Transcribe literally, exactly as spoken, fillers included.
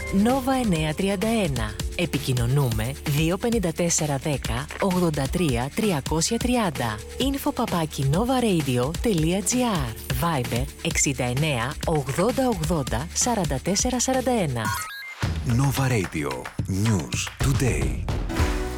Νόβα εννιακόσια τριάντα ένα. Επικοινωνούμε δύο πέντε τέσσερα ένα μηδέν ογδόντα τρία τριακόσια τριάντα. Info παπάκι novaradio.gr. Viber εξήντα εννέα ογδόντα ογδόντα σαράντα τέσσερα σαράντα ένα. Nova Radio. News Today.